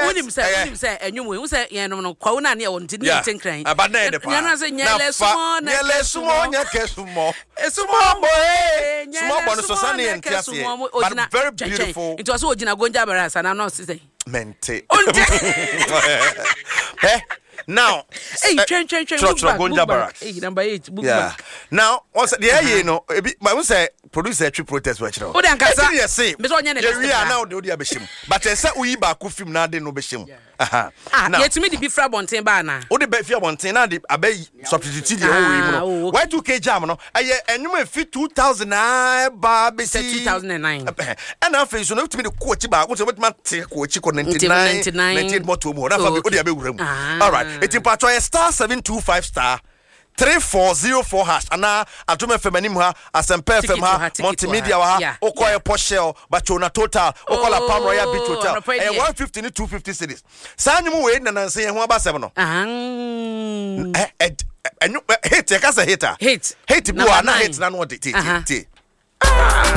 Unim say enwum we say yen no kwawo na ne won tini tenkran. Abana de pa. Na say nyele sumo nya kesumo. Sumo boy. Sumo boy no so sane entiase. But very beautiful. It was Ojina Gonja Barasa na no say. Mente. Now, hey, train. Gonja Barracks. Hey, number 8. Yeah. Now, once the air, but we say producer tree protest watch now. Oh, then you say, we are now the audio beshim. But I said we back with film now, they no beshim. Yet me the be fra bonten ba na. O de be fia bonten na de abey substitute the whole way. Why 2K jam no? Enum fit 2000 ba be 2009. And after so no to me the coach ba, what man take coach ko 99 more to more. Na fa o de abey wuram. All right. It patro star 725 star 3404 hash ana Adom FM anim ha Asempa FM ha multimedia ha okoye Poshell Bachona Total okola Palm Royal Beach Hotel 150 ni 250 cities sanum we na nanse ye ho abasem no hit e ka say hit bu ana hit na no de